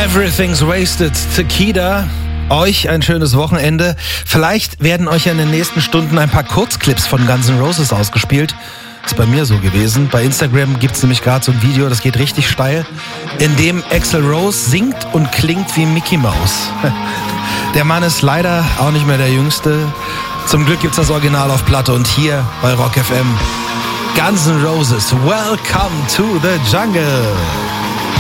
Everything's Wasted, Takida. Euch ein schönes Wochenende. Vielleicht werden euch ja in den nächsten Stunden ein paar Kurzclips von Guns N' Roses ausgespielt. Ist bei mir so gewesen. Bei Instagram gibt's nämlich gerade so ein Video, das geht richtig steil, in dem Axl Rose singt und klingt wie Mickey Mouse. Der Mann ist leider auch nicht mehr der Jüngste. Zum Glück gibt's das Original auf Platte und hier bei Rock FM. Guns N' Roses, Welcome to the Jungle.